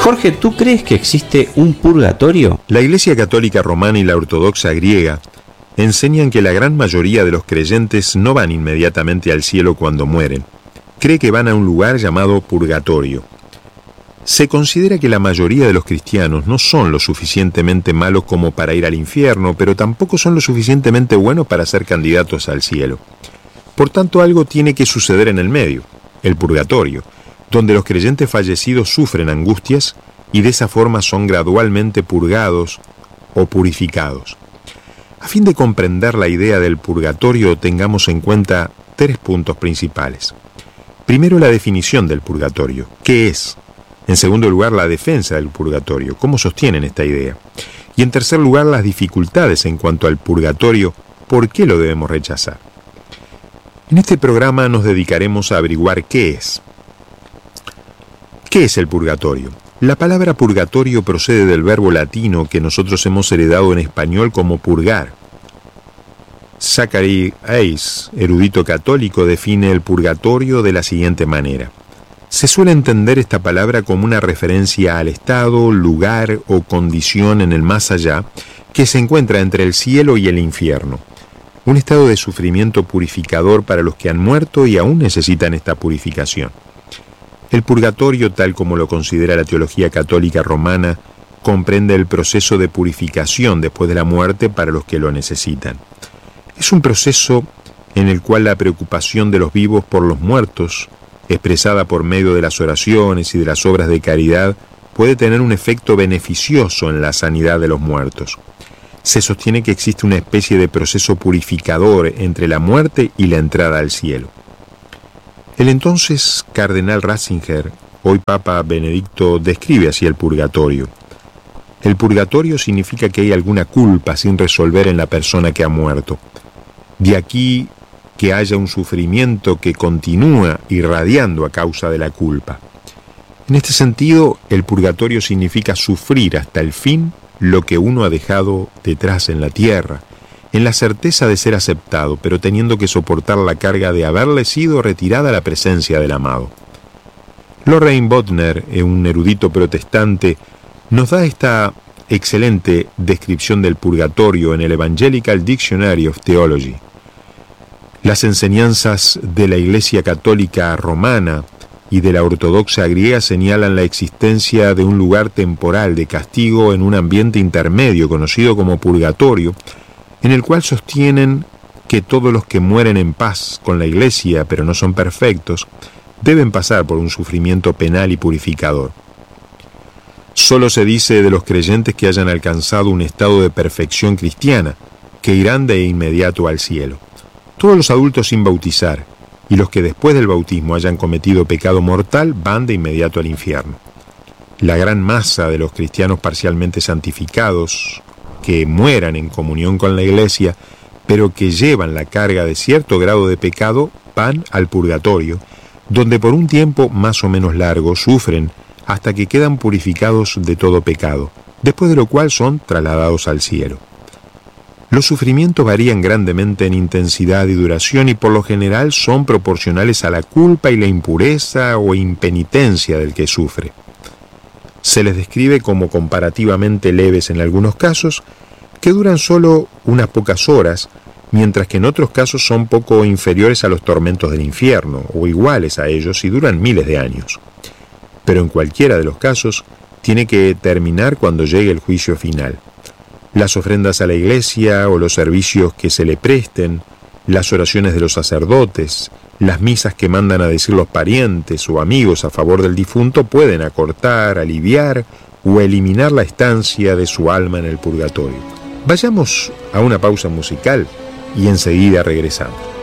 Jorge, ¿tú crees que existe un purgatorio? La Iglesia Católica Romana y la Ortodoxa griega enseñan que la gran mayoría de los creyentes no van inmediatamente al cielo cuando mueren. Cree que van a un lugar llamado purgatorio. Se considera que la mayoría de los cristianos no son lo suficientemente malos como para ir al infierno, pero tampoco son lo suficientemente buenos para ser candidatos al cielo. Por tanto, algo tiene que suceder en el medio, el purgatorio, donde los creyentes fallecidos sufren angustias y de esa forma son gradualmente purgados o purificados. A fin de comprender la idea del purgatorio, tengamos en cuenta 3 puntos principales. Primero, la definición del purgatorio. ¿Qué es? En segundo lugar, la defensa del purgatorio. ¿Cómo sostienen esta idea? Y en tercer lugar, las dificultades en cuanto al purgatorio. ¿Por qué lo debemos rechazar? En este programa nos dedicaremos a averiguar qué es. ¿Qué es el purgatorio? La palabra purgatorio procede del verbo latino que nosotros hemos heredado en español como purgar. Zachary Hayes, erudito católico, define el purgatorio de la siguiente manera. Se suele entender esta palabra como una referencia al estado, lugar o condición en el más allá que se encuentra entre el cielo y el infierno. Un estado de sufrimiento purificador para los que han muerto y aún necesitan esta purificación. El purgatorio, tal como lo considera la teología católica romana, comprende el proceso de purificación después de la muerte para los que lo necesitan. Es un proceso en el cual la preocupación de los vivos por los muertos, expresada por medio de las oraciones y de las obras de caridad, puede tener un efecto beneficioso en la sanidad de los muertos. Se sostiene que existe una especie de proceso purificador entre la muerte y la entrada al cielo. El entonces cardenal Ratzinger, hoy Papa Benedicto, describe así el purgatorio. El purgatorio significa que hay alguna culpa sin resolver en la persona que ha muerto. De aquí que haya un sufrimiento que continúa irradiando a causa de la culpa. En este sentido, el purgatorio significa sufrir hasta el fin lo que uno ha dejado detrás en la tierra, en la certeza de ser aceptado, pero teniendo que soportar la carga de haberle sido retirada la presencia del amado. Loraine Boettner, un erudito protestante, nos da esta excelente descripción del purgatorio en el Evangelical Dictionary of Theology. Las enseñanzas de la Iglesia Católica Romana y de la Ortodoxa griega señalan la existencia de un lugar temporal de castigo en un ambiente intermedio conocido como purgatorio, en el cual sostienen que todos los que mueren en paz con la Iglesia, pero no son perfectos, deben pasar por un sufrimiento penal y purificador. Solo se dice de los creyentes que hayan alcanzado un estado de perfección cristiana, que irán de inmediato al cielo. Todos los adultos sin bautizar y los que después del bautismo hayan cometido pecado mortal van de inmediato al infierno. La gran masa de los cristianos parcialmente santificados, que mueran en comunión con la Iglesia, pero que llevan la carga de cierto grado de pecado, van al purgatorio, donde por un tiempo más o menos largo sufren hasta que quedan purificados de todo pecado, después de lo cual son trasladados al cielo. Los sufrimientos varían grandemente en intensidad y duración y por lo general son proporcionales a la culpa y la impureza o impenitencia del que sufre. Se les describe como comparativamente leves en algunos casos, que duran solo unas pocas horas, mientras que en otros casos son poco inferiores a los tormentos del infierno, o iguales a ellos y duran miles de años. Pero en cualquiera de los casos, tiene que terminar cuando llegue el juicio final. Las ofrendas a la Iglesia o los servicios que se le presten, las oraciones de los sacerdotes, las misas que mandan a decir los parientes o amigos a favor del difunto pueden acortar, aliviar o eliminar la estancia de su alma en el purgatorio. Vayamos a una pausa musical y enseguida regresamos.